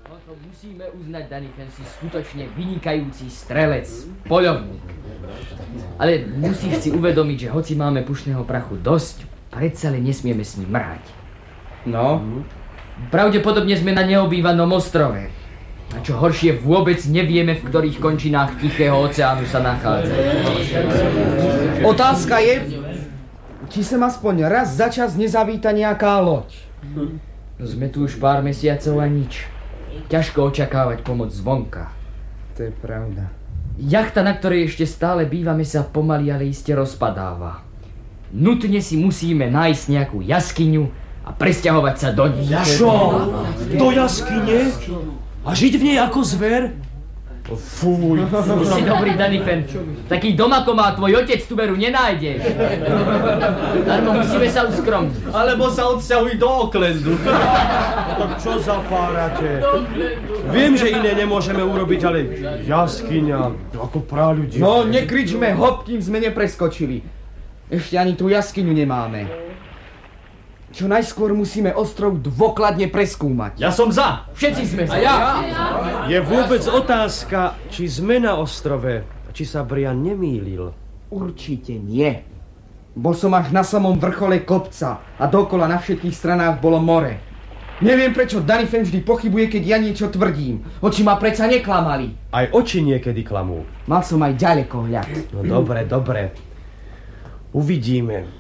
To musíme uznať, Danifen, si skutočne vynikajúci strelec, poľovník. Ale musíš si uvedomiť, že hoci máme pušného prachu dosť, predsa len nesmieme s ním mrhať. No? Pravdepodobne sme na neobývanom ostrove. A čo horšie, vôbec nevieme, v ktorých končinách Tichého oceánu sa nachádza. Otázka je, či sem aspoň raz za čas nezavíta nejaká loď. Sme tu už pár mesiacov a nič. Ťažko očakávať pomoc zvonka. To je pravda. Jachta, na ktorej ešte stále bývame, sa pomaly, ale iste rozpadáva. Nutne si musíme nájsť nejakú jaskyňu a presťahovať sa do nej. Čo? Do jaskyne? A žiť v nej ako zver? Fuj. Si dobrý, Danifen. Taký dom, ako má tvoj otec, tu veru nenájdeš. Darmo, musíme sa uskromniť. Alebo sa odsťahuj do Aucklandu. Tak čo zapárate? Viem, že iné nemôžeme urobiť, ale jaskyňa, ako praľudia. No, nekričme hop, kým sme nepreskočili. Ešte ani tú jaskyňu nemáme. Čo najskôr musíme ostrov dôkladne preskúmať. Ja som za. Všetci sme za. A ja. Je vôbec otázka, či sme na ostrove, či sa Brian nemýlil. Určite nie. Bol som až na samom vrchole kopca a dokola na všetkých stranách bolo more. Neviem, prečo Danifen vždy pochybuje, keď ja niečo tvrdím. Oči ma predsa neklamali. Aj oči niekedy klamú. Mal som aj ďalekohľad. No dobre. Uvidíme.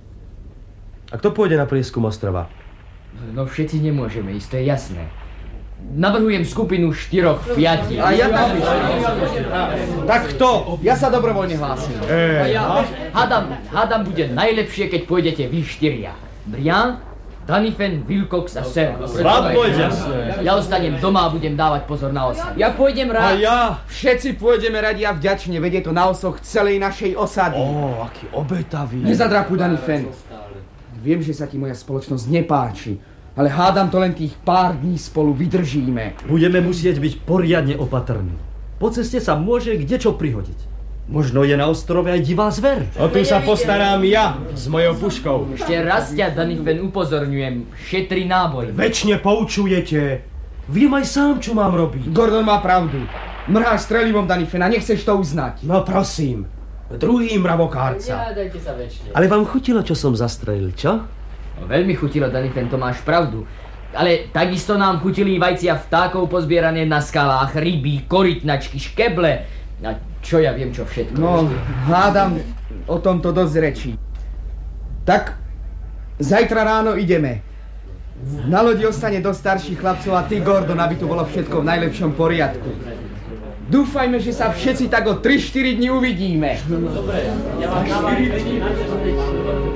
A kto pôjde na prieskum ostrova? No všetci nemôžeme ísť, to je jasné. Navrhujem skupinu 4-5. A ja tam Tak kto? Ja sa dobrovoľne hlásim. A ja hádam bude najlepšie, keď pôjdete vy 4. Brian, Danifen, Wilcox a Sam. Vám pôjdem. Ja ostanem doma a budem dávať pozor na osad. Ja pôjdem A rád. ja. Všetci pôjdeme radi a vďačne, vedie to na osoch celej našej osady. Aký obetavý. Nezadrapuj, Danifen. Viem, že sa ti moja spoločnosť nepáči, ale hádam to len tých pár dní spolu vydržíme. Budeme musieť byť poriadne opatrní. Po ceste sa môže kdečo prihodiť. Možno je na ostrove aj divá zver. O tu sa postarám ja s mojou puškou. Ešte raz ťa, Danifen, upozorňujem. Šetri náboj. Večne poučujete. Viem aj sám, čo mám robiť. Gordon má pravdu. Mrháš strelivom, Danifen, a nechceš to uznať. No prosím. Druhý mravokárca. Dajte sa večne. Ale vám chutilo, čo som zastrelil, čo? No, veľmi chutilo, Danifen, to máš pravdu. Ale takisto nám chutili vajcia vtákov pozbierané na skalách, ryby, korytnačky, škeble. A čo ja viem, čo všetko. No, hádam o tomto dosť rečí. Tak, zajtra ráno ideme. Na lodi ostane dosť starších chlapcov a ty, Gordon, aby tu bolo všetko v najlepšom poriadku. Dúfajme, že sa všetci tak o 3-4 dní uvidíme. Dobre, ja vám 4 dní.